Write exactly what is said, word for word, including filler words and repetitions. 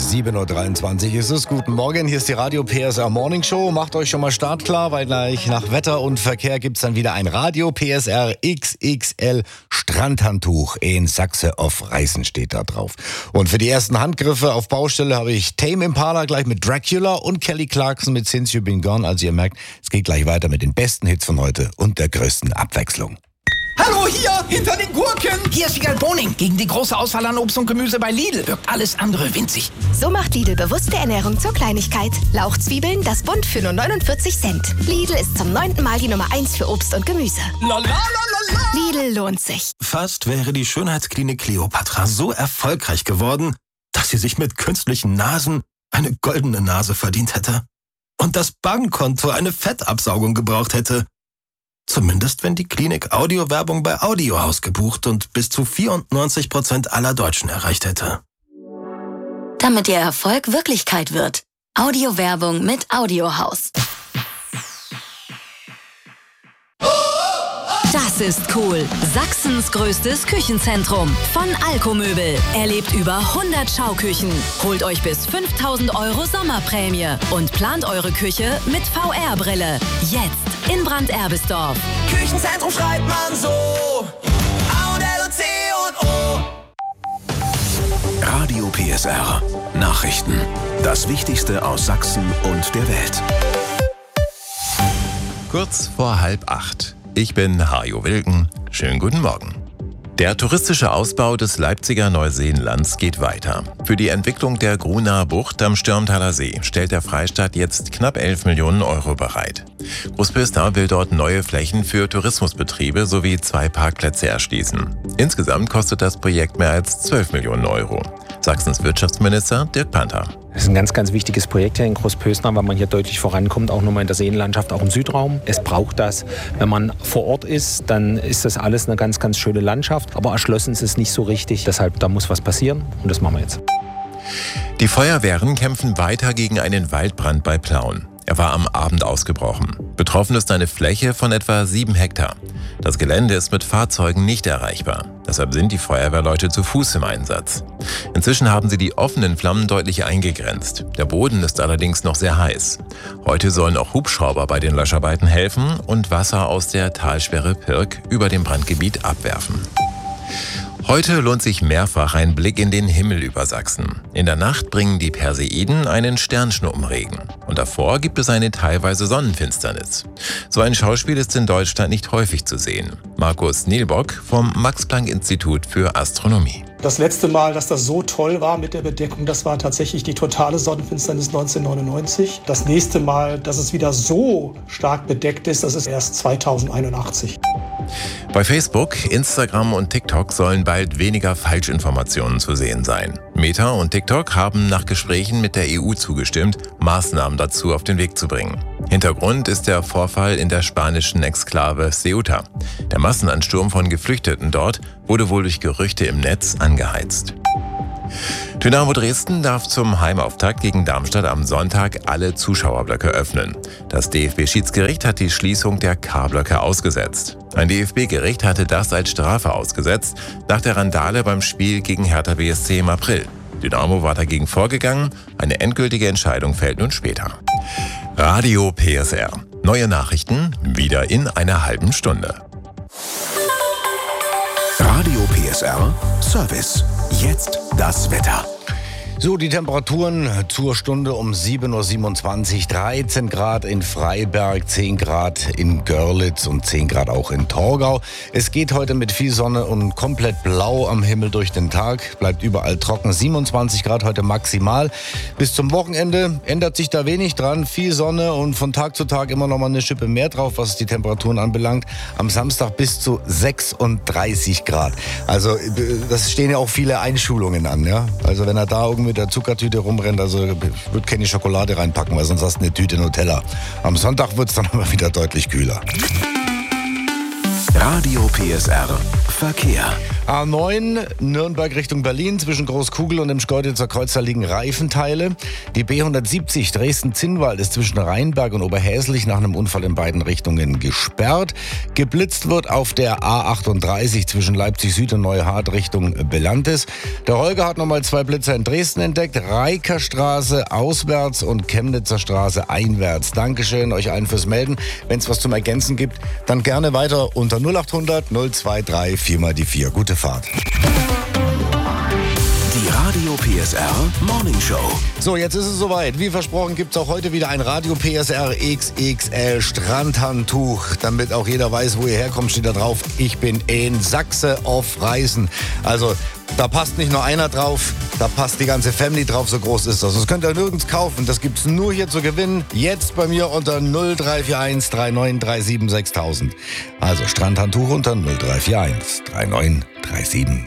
sieben Uhr dreiundzwanzig ist es. Guten Morgen, hier ist die Radio P S R Morning Show. Macht euch schon mal startklar, weil gleich nach Wetter und Verkehr gibt es dann wieder ein Radio P S R X X L Strandhandtuch in Sachse auf Reißen steht da drauf. Und für die ersten Handgriffe auf Baustelle habe ich Tame Impala gleich mit Dracula und Kelly Clarkson mit Since You've Been Gone. Also ihr merkt, es geht gleich weiter mit den besten Hits von heute und der größten Abwechslung. Hallo, hier, hinter den Gurken. Hier ist Wiegald Boning. Gegen die große Auswahl an Obst und Gemüse bei Lidl wirkt alles andere winzig. So macht Lidl bewusste Ernährung zur Kleinigkeit. Lauchzwiebeln, das Bund für nur neunundvierzig Cent. Lidl ist zum neunten Mal die Nummer eins für Obst und Gemüse. La, la, la, la, la. Lidl lohnt sich. Fast wäre die Schönheitsklinik Kleopatra so erfolgreich geworden, dass sie sich mit künstlichen Nasen eine goldene Nase verdient hätte. Und das Bankkonto eine Fettabsaugung gebraucht hätte. Zumindest wenn die Klinik Audiowerbung bei Audiohaus gebucht und bis zu vierundneunzig Prozent aller Deutschen erreicht hätte. Damit Ihr Erfolg Wirklichkeit wird. Audiowerbung mit Audiohaus. Das ist cool. Sachsens größtes Küchenzentrum. Von Alko-Möbel. Erlebt über hundert Schauküchen. Holt euch bis fünftausend Euro Sommerprämie. Und plant eure Küche mit V R-Brille. Jetzt in Brand-Erbisdorf. Küchenzentrum schreibt man so. A und L und C und O. Radio P S R. Nachrichten. Das Wichtigste aus Sachsen und der Welt. Kurz vor halb acht. Ich bin Hajo Wilken. Schönen guten Morgen. Der touristische Ausbau des Leipziger Neuseenlands geht weiter. Für die Entwicklung der Grunaer Bucht am Stürmtaler See stellt der Freistaat jetzt knapp elf Millionen Euro bereit. Großpösner will dort neue Flächen für Tourismusbetriebe sowie zwei Parkplätze erschließen. Insgesamt kostet das Projekt mehr als zwölf Millionen Euro. Sachsens Wirtschaftsminister Dirk Panther. Das ist ein ganz, ganz wichtiges Projekt hier in Großpösner, weil man hier deutlich vorankommt, auch nochmal in der Seenlandschaft, auch im Südraum. Es braucht das. Wenn man vor Ort ist, dann ist das alles eine ganz, ganz schöne Landschaft. Aber erschlossen ist es nicht so richtig. Deshalb, da muss was passieren und das machen wir jetzt. Die Feuerwehren kämpfen weiter gegen einen Waldbrand bei Plauen. Er war am Abend ausgebrochen. Betroffen ist eine Fläche von etwa sieben Hektar. Das Gelände ist mit Fahrzeugen nicht erreichbar. Deshalb sind die Feuerwehrleute zu Fuß im Einsatz. Inzwischen haben sie die offenen Flammen deutlich eingegrenzt. Der Boden ist allerdings noch sehr heiß. Heute sollen auch Hubschrauber bei den Löscharbeiten helfen und Wasser aus der Talsperre Pirk über dem Brandgebiet abwerfen. Heute lohnt sich mehrfach ein Blick in den Himmel über Sachsen. In der Nacht bringen die Perseiden einen Sternschnuppenregen. Und davor gibt es eine teilweise Sonnenfinsternis. So ein Schauspiel ist in Deutschland nicht häufig zu sehen. Markus Nielbock vom Max-Planck-Institut für Astronomie. Das letzte Mal, dass das so toll war mit der Bedeckung, das war tatsächlich die totale Sonnenfinsternis neunzehnhundertneunundneunzig. Das nächste Mal, dass es wieder so stark bedeckt ist, das ist erst zweitausendeinundachtzig. Bei Facebook, Instagram und TikTok sollen bald weniger Falschinformationen zu sehen sein. Meta und TikTok haben nach Gesprächen mit der E U zugestimmt, Maßnahmen dazu auf den Weg zu bringen. Hintergrund ist der Vorfall in der spanischen Exklave Ceuta. Der Massenansturm von Geflüchteten dort wurde wohl durch Gerüchte im Netz angeheizt. Dynamo Dresden darf zum Heimauftakt gegen Darmstadt am Sonntag alle Zuschauerblöcke öffnen. Das D F B-Schiedsgericht hat die Schließung der K-Blöcke ausgesetzt. Ein D F B-Gericht hatte das als Strafe ausgesetzt, nach der Randale beim Spiel gegen Hertha B S C im April. Dynamo war dagegen vorgegangen, eine endgültige Entscheidung fällt nun später. Radio P S R. Neue Nachrichten wieder in einer halben Stunde. Radio P S R Service. Jetzt das Wetter. So, die Temperaturen zur Stunde um sieben Uhr siebenundzwanzig, dreizehn Grad in Freiberg, zehn Grad in Görlitz und zehn Grad auch in Torgau. Es geht heute mit viel Sonne und komplett blau am Himmel durch den Tag. Bleibt überall trocken, siebenundzwanzig Grad heute maximal. Bis zum Wochenende ändert sich da wenig dran. Viel Sonne und von Tag zu Tag immer noch mal eine Schippe mehr drauf, was die Temperaturen anbelangt. Am Samstag bis zu sechsunddreißig Grad. Also das stehen ja auch viele Einschulungen an. Ja? Also wenn er da irgendwie mit der Zuckertüte rumrennt, also ich würde keine Schokolade reinpacken, weil sonst hast du eine Tüte Nutella. Am Sonntag wird es dann aber wieder deutlich kühler. Radio P S R Verkehr. A neun, Nürnberg Richtung Berlin, zwischen Großkugel und dem Schkeuditzer Kreuz, da liegen Reifenteile. Die B hundertsiebzig Dresden-Zinnwald ist zwischen Rheinberg und Oberhäslich nach einem Unfall in beiden Richtungen gesperrt. Geblitzt wird auf der A achtunddreißig zwischen Leipzig Süd und Neuhardt Richtung Belantes. Der Holger hat nochmal zwei Blitzer in Dresden entdeckt. Reikerstraße auswärts und Chemnitzer Straße einwärts. Dankeschön euch allen fürs Melden. Wenn es was zum Ergänzen gibt, dann gerne weiter unter null acht hundert null zwei drei vier mal die vier. Gute Fahrt. Die Radio P S R Morning Show. So, jetzt ist es soweit. Wie versprochen gibt es auch heute wieder ein Radio P S R X X L Strandhandtuch. Damit auch jeder weiß, wo ihr herkommt, steht da drauf: Ich bin in Sachse auf Reisen. Also, da passt nicht nur einer drauf, da passt die ganze Family drauf, so groß ist das. Das könnt ihr nirgends kaufen, das gibt's nur hier zu gewinnen. Jetzt bei mir unter null drei vier eins drei neun drei sieben sechstausend. Also Strandhandtuch unter null drei vier eins drei neun drei sieben